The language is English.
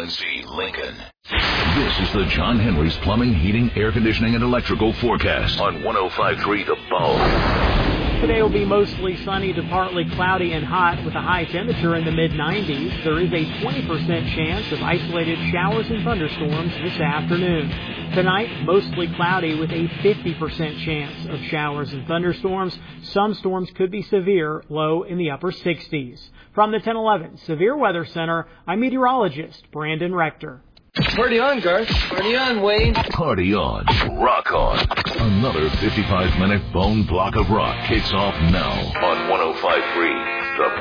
UNC Lincoln. This is the John Henry's Plumbing, Heating, Air Conditioning, and Electrical forecast on 105.3 The Bone. Today will be mostly sunny to partly cloudy and hot with a high temperature in the mid-90s. There is a 20% chance of isolated showers and thunderstorms this afternoon. Tonight, mostly cloudy with a 50% chance of showers and thunderstorms. Some storms could be severe, low in the upper 60s. From the 1011 Severe Weather Center, I'm meteorologist Brandon Rector. Party on, Garth. Party on, Wayne. Party on. Rock on. Another 55-minute bone block of rock kicks off now on 105.3 The